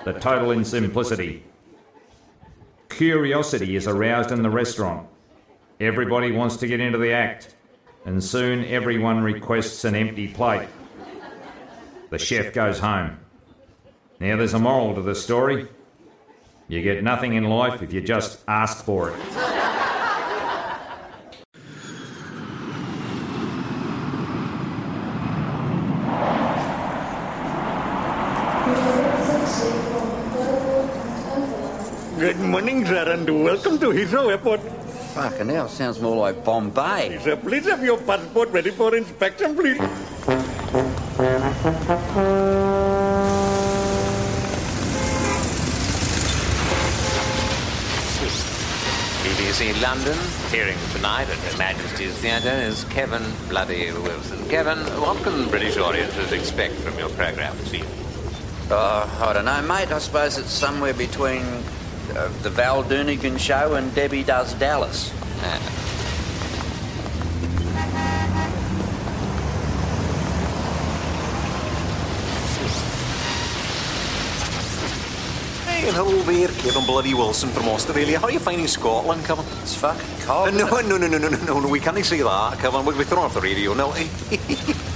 the total in simplicity. Curiosity is aroused in the restaurant. Everybody wants to get into the act, and soon everyone requests an empty plate. The chef goes home. Now there's a moral to the story. You get nothing in life if you just ask for it. Good morning, sir, and welcome to Heathrow Airport. Fucking hell, sounds more like Bombay. Sir, please have your passport ready for inspection, please. BBC London, appearing tonight at Her Majesty's Theatre is Kevin Bloody Wilson. Kevin, what can British audiences expect from your programme this evening? I don't know, mate. I suppose it's somewhere between the Val Doonigan show and Debbie Does Dallas. Hey, and hello there, Kevin Bloody Wilson from Australia. How are you finding Scotland, Kevin? It's fucking cold. No, we can't say that, Kevin. We're thrown off the radio, no.